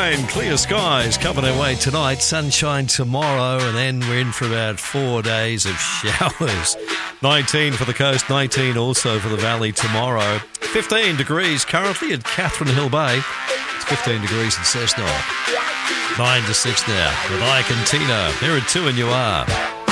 rain, clear skies coming our way tonight, sunshine tomorrow, and then we're in for about 4 days of showers. 19 for the coast, 19 also for the valley tomorrow. 15 degrees currently at Catherine Hill Bay. It's 15 degrees in Cessnock. 9 to 6 now with Ike and Tina. Here at 2 and you are.